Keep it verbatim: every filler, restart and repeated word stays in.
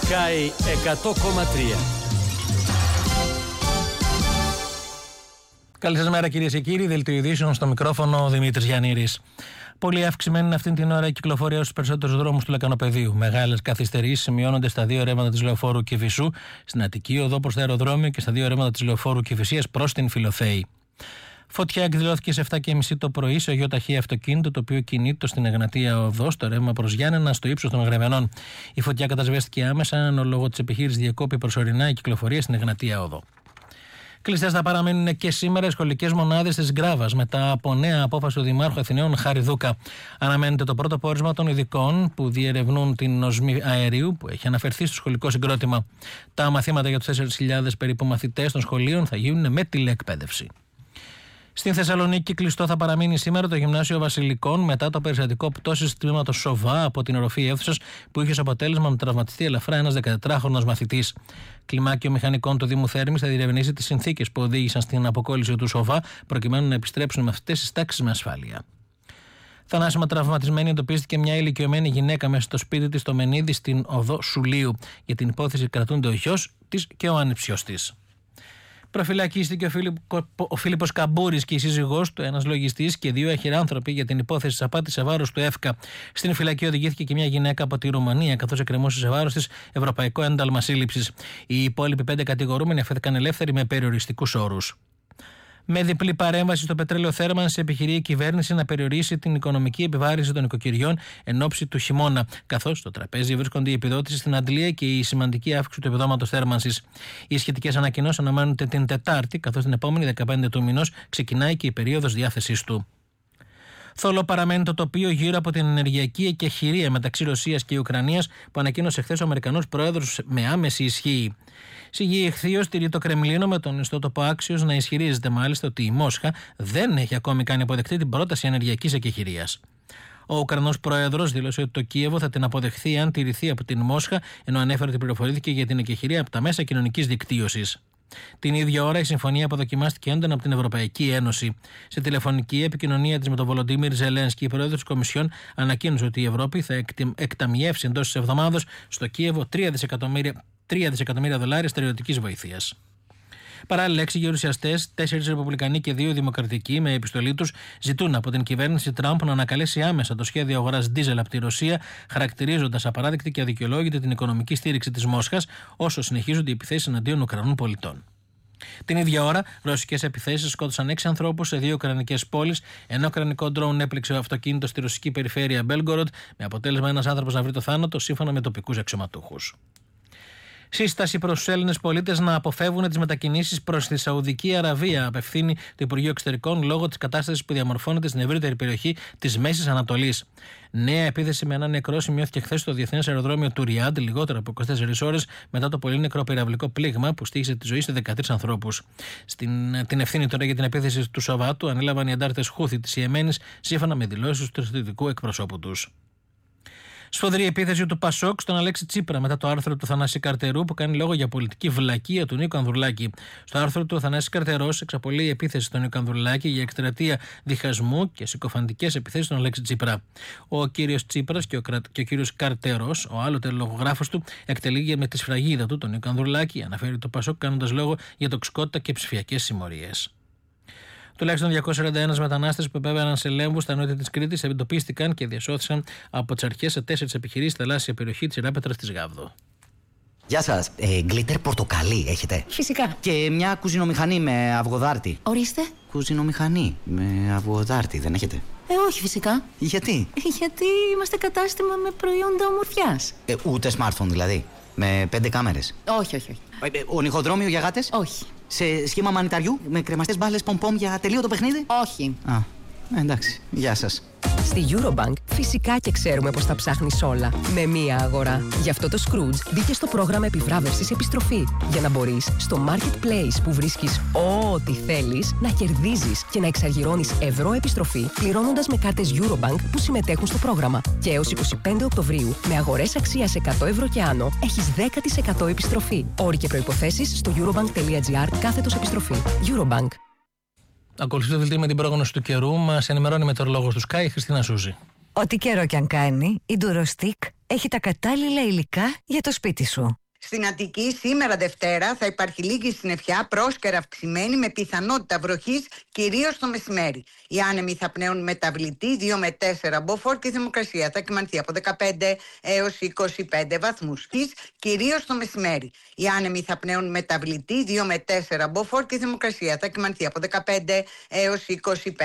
Sky εκατό κόμμα τρία. Καλή σας μέρα κυρίες και κύριοι, δελτίο ειδήσεων στο μικρόφωνο ο Δημήτρης Γιαννήρης. Πολύ αυξημένη είναι αυτή την ώρα η κυκλοφορία στους περισσότερους δρόμους του Λεκανοπεδίου. Μεγάλες καθυστερήσεις σημειώνονται στα δύο ρεύματα της Λεωφόρου Κηφισού, στην Αττική Οδό προς το αεροδρόμιο και στα δύο ρεύματα της Λεωφόρου Κηφισίας προς την Φιλοθέη. Φωτιά εκδηλώθηκε σε επτά και τριάντα το πρωί σε γεωταχή αυτοκίνητο, το οποίο κινείται στην Εγνατία Οδό, στο ρεύμα προς Γιάννενα, στο ύψος των Γρεβενών. Η φωτιά κατασβέστηκε άμεσα, ενώ λόγω της επιχείρησης διακόπη προσωρινά η κυκλοφορία στην Εγνατία Οδό. Κλειστές θα παραμένουν και σήμερα οι σχολικές μονάδες της Γκράβας μετά από νέα απόφαση του Δημάρχου Αθηναίων Χαριδούκα. Αναμένεται το πρώτο πόρισμα των ειδικών που διερευνούν την οσμή αερίου που έχει αναφερθεί στο σχολικό συγκρότημα. Τα μαθήματα για τους τέσσερις χιλιάδες περίπου μαθητές των σχολείων θα γίνουν με τηλεεκπαίδευση. Στην Θεσσαλονίκη κλειστό θα παραμείνει σήμερα το Γυμνάσιο Βασιλικών μετά το περιστατικό πτώσης του τμήματος Σοβά από την οροφή αίθουσας που είχε ως αποτέλεσμα να τραυματιστεί ελαφρά ένας δεκατετράχρονος μαθητής. Κλιμάκιο μηχανικών του Δήμου Θέρμης θα διερευνήσει τις συνθήκες που οδήγησαν στην αποκόλληση του Σοβά προκειμένου να επιστρέψουν οι μαθητές στις τάξεις με ασφάλεια. Θανάσιμα τραυματισμένη εντοπίστηκε μια ηλικιωμένη γυναίκα μέσα στο σπίτι της στο Μενίδη στην οδό Σουλίου. Για την υπόθεση κρατούνται ο γιος της και ο ανιψιός της. Προφυλακίστηκε ο, Φίλιππο, ο Φίλιππος Καμπούρης και η σύζυγός του, ένας λογιστής και δύο αχυράνθρωποι για την υπόθεση της απάτης σε βάρος του ΕΦΚΑ. Στην φυλακή οδηγήθηκε και μια γυναίκα από τη Ρουμανία, καθώς εκκρεμούσε σε βάρος της ευρωπαϊκό ένταλμα σύλληψης. Οι υπόλοιποι πέντε κατηγορούμενοι αφέθηκαν ελεύθεροι με περιοριστικούς όρους. Με διπλή παρέμβαση στο πετρέλαιο θέρμανση, επιχειρεί η κυβέρνηση να περιορίσει την οικονομική επιβάρυνση των οικοκυριών εν ώψη του χειμώνα, καθώς στο τραπέζι βρίσκονται η επιδότηση στην αντλία και η σημαντική αύξηση του επιδόματος θέρμανσης. Οι σχετικές ανακοινώσεις αναμένονται την Τετάρτη, καθώς την επόμενη δεκαπέντε του μηνός ξεκινάει και η περίοδος διάθεσής του. Θολό παραμένει το τοπίο γύρω από την ενεργειακή εκεχηρία μεταξύ Ρωσίας και Ουκρανίας που ανακοίνωσε χθες ο Αμερικανός πρόεδρος με άμεση ισχύ. Σιγή εχθείως τηρεί το Κρεμλίνο με τον ιστότοπο Άξιος να ισχυρίζεται μάλιστα ότι η Μόσχα δεν έχει ακόμη κάνει αποδεκτή την πρόταση ενεργειακής εκεχηρίας. Ο Ουκρανός πρόεδρος δήλωσε ότι το Κίεβο θα την αποδεχθεί αν τηρηθεί από την Μόσχα, ενώ ανέφερε ότι πληροφορήθηκε για την εκεχηρία από τα μέσα κοινωνικής δικτύωσης. Την ίδια ώρα η συμφωνία αποδοκιμάστηκε έντονα από την Ευρωπαϊκή Ένωση. Σε τηλεφωνική επικοινωνία της με τον Βολοντίμιρ Ζελένσκι, η πρόεδρος της Κομισιόν ανακοίνωσε ότι η Ευρώπη θα εκταμιεύσει εντός της εβδομάδος στο Κίεβο τρία δισεκατομμύρια δολάρια στρατιωτικής βοήθειας. Παράλληλα, έξι γερουσιαστές, τέσσερις ρεπουμπλικανοί και δύο δημοκρατικοί, με επιστολή τους ζητούν από την κυβέρνηση Τραμπ να ανακαλέσει άμεσα το σχέδιο αγοράς ντίζελ από τη Ρωσία, χαρακτηρίζοντας απαράδεκτη και αδικαιολόγητη την οικονομική στήριξη της Μόσχας, όσο συνεχίζονται οι επιθέσεις εναντίον Ουκρανών πολιτών. Την ίδια ώρα, ρωσικές επιθέσεις σκότωσαν έξι ανθρώπους σε δύο ουκρανικές πόλεις, ένα ουκρανικό ντρόουν έπληξε αυτοκίνητο στη ρωσική περιφέρεια Μπέλγκοροντ, με αποτέλεσμα ένας άνθρωπος να βρει το θάνατο, σύμφωνα με τοπικούς αξιωματούχους. Σύσταση προς τους Έλληνες πολίτες να αποφεύγουν τις μετακινήσεις προς τη Σαουδική Αραβία, απευθύνει το Υπουργείο Εξωτερικών λόγω της κατάστασης που διαμορφώνεται στην ευρύτερη περιοχή της Μέσης Ανατολής. Νέα επίθεση με ένα νεκρό σημειώθηκε χθες στο διεθνές αεροδρόμιο του Ριάντ, λιγότερο από είκοσι τέσσερις ώρες μετά το πολύ νεκρό πυραυλικό πλήγμα που στοίχησε τη ζωή σε δεκατρείς ανθρώπους. Στην, την ευθύνη τώρα για την επίθεση του Σαββάτου ανέλαβαν οι αντάρτες Χούθη της Ιεμένης, σύμφωνα με δηλώσεις του στρατιωτικού εκπροσώπου τους. Σφοδρή επίθεση του Πασόκ στον Αλέξη Τσίπρα μετά το άρθρο του Θανάση Καρτερού που κάνει λόγο για πολιτική βλακεία του Νίκου Ανδρουλάκη. Στο άρθρο του, ο Θανάσης Καρτερός εξαπολύει επίθεση στον Νίκο Ανδρουλάκη για εκστρατεία διχασμού και συκοφαντικές επιθέσεις στον Αλέξη Τσίπρα. Ο κύριος Τσίπρας και ο, και ο κύριος Καρτερός, ο άλλοτε λογογράφος του, εκτελεί με τη σφραγίδα του τον Νίκο Ανδρουλάκη, αναφέρει το Πασόκ κάνοντας λόγο για τοξικότητα και ψηφιακές συμμορίες. Τουλάχιστον διακόσιοι σαράντα ένα μετανάστες που επέβαιναν σε λέμβους στα νότια της Κρήτης εντοπίστηκαν και διασώθησαν από τις αρχές σε τέσσερις επιχειρήσεις στη θαλάσσια περιοχή της Ιράπετρας της Γάβδο. Γεια σας. Ε, γκλίτερ πορτοκαλί έχετε? Φυσικά. Και μια κουζινομηχανή με αυγοδάρτη. Ορίστε. Κουζινομηχανή με αυγοδάρτη δεν έχετε? Ε, όχι φυσικά. Γιατί? Γιατί είμαστε κατάστημα με προϊόντα ομορφιάς. Ε, ούτε smartphone δηλαδή? Με πέντε κάμερες? Όχι, όχι, όχι. Ε, ονυχοδρόμιο για γάτες? Όχι. Σε σχήμα μανιταριού με κρεμαστές μπάλες πομ-πομ για τελείωτο παιχνίδι? Όχι. Α, εντάξει. Γεια σας. Στη Eurobank φυσικά και ξέρουμε πως τα ψάχνεις όλα με μία αγορά. Γι' αυτό το Scrooge μπήκε στο πρόγραμμα επιβράβευσης επιστροφή για να μπορείς στο Marketplace που βρίσκεις ό,τι θέλεις να κερδίζεις και να εξαργυρώνεις ευρώ επιστροφή πληρώνοντας με κάρτες Eurobank που συμμετέχουν στο πρόγραμμα. Και έως εικοστή πέμπτη Οκτωβρίου με αγορές αξίας εκατό ευρώ και άνω έχεις δέκα τοις εκατό επιστροφή. Όροι και προϋποθέσεις στο eurobank.gr κάθετος επιστροφή. Eurobank. Ακολουθεί το δελτίο με την πρόγνωση του καιρού. Μας ενημερώνει η μετεωρολόγος του Sky, η Χριστίνα Σούζη. Ό,τι καιρό κι αν κάνει, η Durostec έχει τα κατάλληλα υλικά για το σπίτι σου. Στην Αττική σήμερα Δευτέρα θα υπάρχει λίγη συννεφιά, πρόσκαιρα αυξημένη με πιθανότητα βροχής κυρίως το μεσημέρι. Οι άνεμοι θα πνέουν μεταβλητή δύο με τέσσερα μποφόρ και η θερμοκρασία θα κυμανθεί από δεκαπέντε έως είκοσι πέντε βαθμούς. Κυρίως το μεσημέρι. Οι άνεμοι θα πνέουν μεταβλητή δύο με τέσσερα μποφόρ και η θερμοκρασία θα κυμανθεί από δεκαπέντε έως είκοσι πέντε.